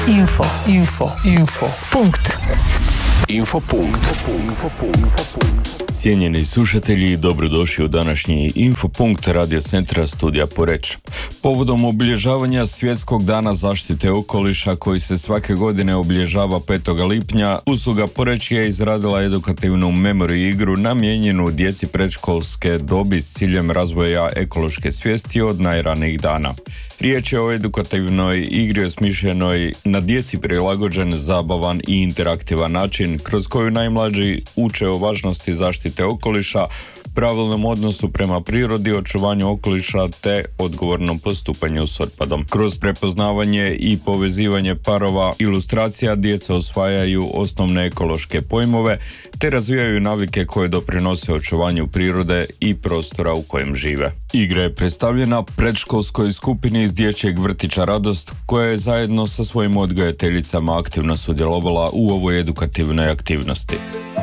Infopunkt. Cijenjeni slušatelji, dobrodošli u današnji Infopunkt Radio centra Studija Poreč. Povodom obilježavanja Svjetskog dana zaštite okoliša koji se svake godine obilježava 5. lipnja, usluga Poreč je izradila edukativnu memorij igru namijenjenu djeci predškolske dobi s ciljem razvoja ekološke svijesti od najranijih dana. Riječ je o edukativnoj igri osmišljenoj na djeci prilagođen, zabavan i interaktivan način kroz koju najmlađi uče o važnosti zaštite okoliša, pravilnom odnosu prema prirodi, očuvanju okoliša te odgovornom postupanju s otpadom. Kroz prepoznavanje i povezivanje parova ilustracija djeca osvajaju osnovne ekološke pojmove te razvijaju navike koje doprinose očuvanju prirode i prostora u kojem žive. Igra je predstavljena predškolskoj skupini iz dječjeg vrtića Radost, koja je zajedno sa svojim odgojiteljicama aktivno sudjelovala u ovoj edukativnoj aktivnosti.